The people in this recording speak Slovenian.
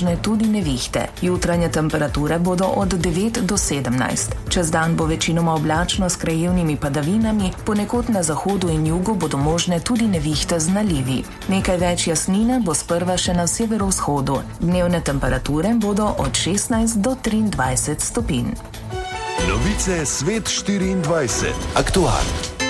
možne tudi nevihte. Jutranje temperature bodo od 9 do 17. Čez dan bo večinoma oblačno s krajevnimi padavinami, ponekod na zahodu in jugu bodo možne tudi nevihte z nalivi. Nekaj več jasnine bo sprva še na severovzhodu. Dnevne temperature bodo od 16 do 23 stopinj. Novice Svet 24. Aktualno.